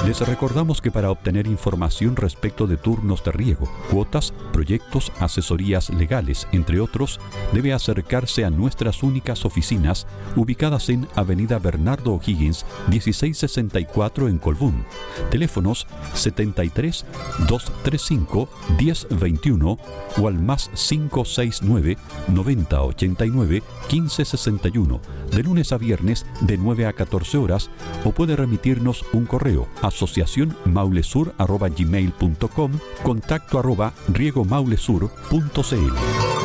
Les recordamos que para obtener información respecto de turnos de riego, cuotas, proyectos, asesorías legales, entre otros, debe acercarse a nuestras únicas oficinas ubicadas en Avenida Bernardo O'Higgins, 1664 en Colbún. Teléfonos 73 235 1021 o al más 569 90 89 15 61, de lunes a viernes de 9 a 14 horas, o puede remitirnos un correo: asociacionmaulesur@gmail.com, contacto @riegomaulesur.cl.